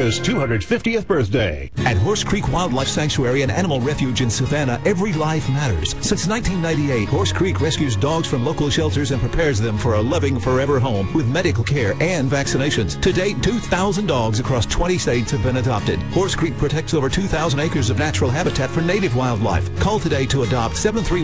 America's 250th birthday. At Horse Creek Wildlife Sanctuary and Animal Refuge in Savannah, every life matters. Since 1998, Horse Creek rescues dogs from local shelters and prepares them for a loving forever home with medical care and vaccinations. To date, 2,000 dogs across 20 states have been adopted. Horse Creek protects over 2,000 acres of natural habitat for native wildlife. Call today to adopt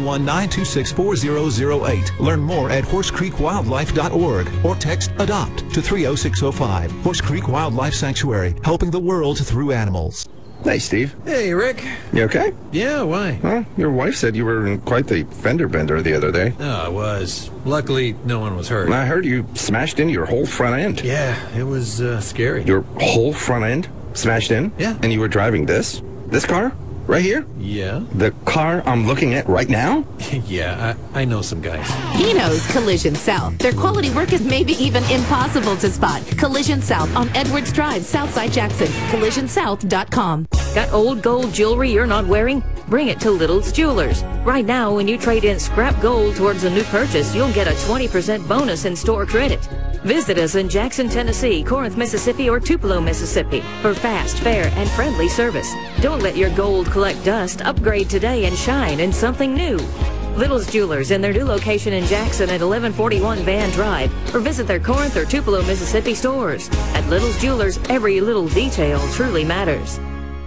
731-926-4008. Learn more at horsecreekwildlife.org or text ADOPT to 30605. Horse Creek Wildlife Sanctuary, helping the world through animals. Hey, Steve. Hey, Rick. You okay? Yeah, why? Well, your wife said you were in quite the fender bender the other day. Oh, I was. Luckily, no one was hurt. I heard you smashed in your whole front end. Yeah, it was scary. Your whole front end smashed in? Yeah. And you were driving this car? Right here? Yeah. The car I'm looking at right now? Yeah, I know some guys. He knows Collision South. Their quality work is maybe even impossible to spot. Collision South on Edwards Drive, Southside Jackson. CollisionSouth.com. Got old gold jewelry you're not wearing? Bring it to Little's Jewelers. Right now, when you trade in scrap gold towards a new purchase, you'll get a 20% bonus in store credit. Visit us in Jackson, Tennessee, Corinth, Mississippi, or Tupelo, Mississippi for fast, fair, and friendly service. Don't let your gold collect dust. Upgrade today and shine in something new. Little's Jewelers in their new location in Jackson at 1141 Van Drive, or visit their Corinth or Tupelo, Mississippi stores. At Little's Jewelers, every little detail truly matters.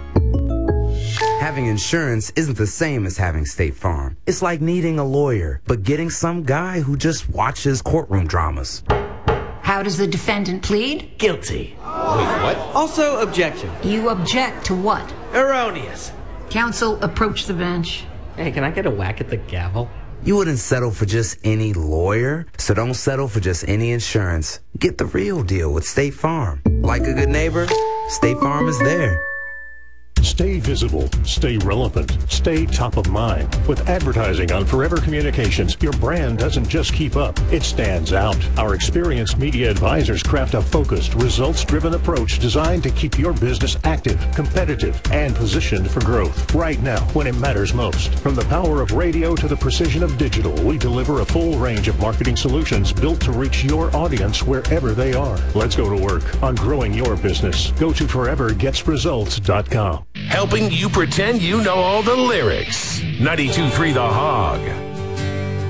Having insurance isn't the same as having State Farm. It's like needing a lawyer, but getting some guy who just watches courtroom dramas. How does the defendant plead? Guilty. Wait, what? Also, objection. You object to what? Erroneous. Counsel, approach the bench. Hey, can I get a whack at the gavel? You wouldn't settle for just any lawyer, so don't settle for just any insurance. Get the real deal with State Farm. Like a good neighbor, State Farm is there. Stay visible, stay relevant, stay top of mind. With advertising on Forever Communications, your brand doesn't just keep up, it stands out. Our experienced media advisors craft a focused, results-driven approach designed to keep your business active, competitive, and positioned for growth. Right now, when it matters most. From the power of radio to the precision of digital, we deliver a full range of marketing solutions built to reach your audience wherever they are. Let's go to work on growing your business. Go to forevergetsresults.com. Helping you pretend you know all the lyrics. 92.3 The Hog.